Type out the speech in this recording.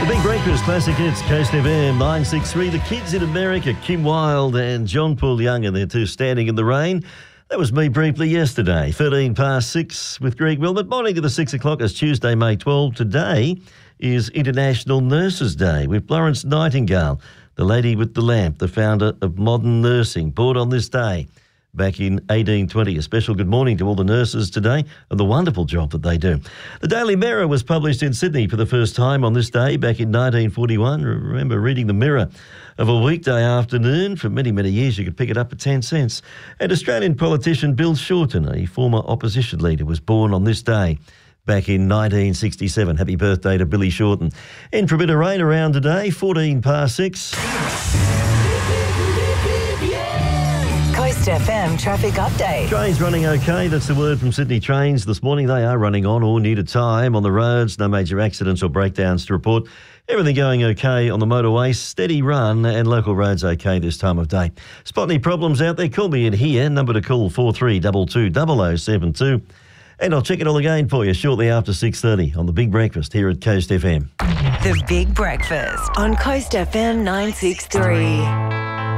The Big Breakfast Classic Hits, Coast FM 963. The Kids in America, Kim Wilde and John Paul Young, and they're two standing in the rain. That was me briefly yesterday. 13 past 6 with Greg Wilmot. Morning to the 6 o'clock. It's Tuesday, May 12. Today is International Nurses Day with Florence Nightingale, the lady with the lamp, the founder of modern nursing, born on this day back in 1820. A special good morning to all the nurses today and the wonderful job that they do. The Daily Mirror was published in Sydney for the first time on this day back in 1941. Remember reading the Mirror of a weekday afternoon? For many, many years you could pick it up for 10 cents. And Australian politician Bill Shorten, a former opposition leader, was born on this day back in 1967. Happy birthday to Billy Shorten. In for a bit of rain around today, 14 past 6. Coast FM traffic update. Trains running okay. That's the word from Sydney Trains this morning. They are running on or near to time on the roads. No major accidents or breakdowns to report. Everything going okay on the motorway. Steady run and local roads okay this time of day. Spot any problems out there? Call me in here. Number to call 4322 0072. And I'll check it all again for you shortly after 6:30 on The Big Breakfast here at Coast FM. The Big Breakfast on Coast FM 963.